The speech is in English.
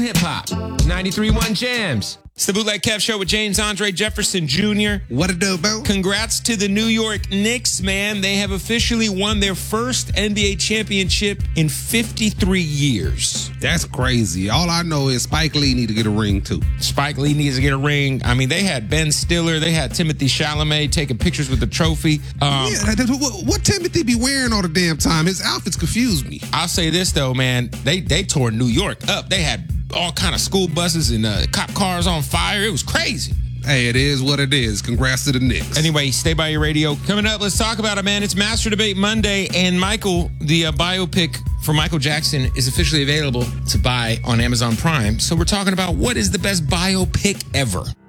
Hip Hop, 93.1 Jams. It's the Bootleg Kev Show with James Andre Jefferson Jr. What a do, bro? Congrats to the New York Knicks, man. They have officially won their first NBA championship in 53 years. That's crazy. All I know is Spike Lee need to get a ring, too. Spike Lee needs to get a ring. I mean, they had Ben Stiller. They had Timothy Chalamet taking pictures with the trophy. What Timothy be wearing all the damn time? His outfits confuse me. I'll say this, though, man. They tore New York up. They had all kind of school buses and cop cars on fire. It was crazy. Hey, it is what it is. Congrats to the Knicks. Anyway, stay by your radio. Coming up, let's talk about it, man. It's Master Debate Monday, and Michael, the biopic for Michael Jackson, is officially available to buy on Amazon Prime. So we're talking about what is the best biopic ever.